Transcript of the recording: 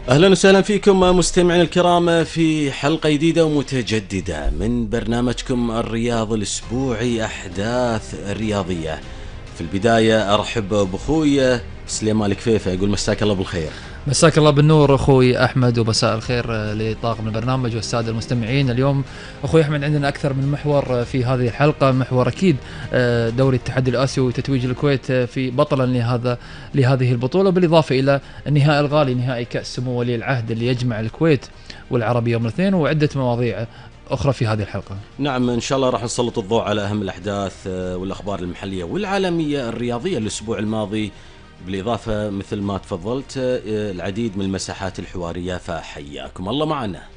أهلا وسهلا فيكم مستمعين الكرام في حلقة جديدة ومتجددة من برنامجكم الرياض الأسبوعي أحداث رياضية. في البداية أرحب بأخوي سليمان الكفيفة، يقول مساك الله بالخير. مساك الله بالنور أخوي أحمد، ومساء الخير لطاقم البرنامج والسادة المستمعين. اليوم أخوي أحمد عندنا أكثر من محور في هذه الحلقة. محور أكيد دوري التحدي الآسيوي وتتويج الكويت في بطلا لهذه البطولة، بالإضافة إلى النهائي الغالي، نهائي كأس سمو ولي العهد اللي يجمع الكويت والعربية يوم الاثنين، وعدة مواضيع أخرى في هذه الحلقة. نعم، إن شاء الله راح نسلط الضوء على أهم الأحداث والأخبار المحلية والعالمية الرياضية الأسبوع الماضي، بالإضافة مثل ما تفضلت العديد من المساحات الحوارية، فحياكم الله معنا.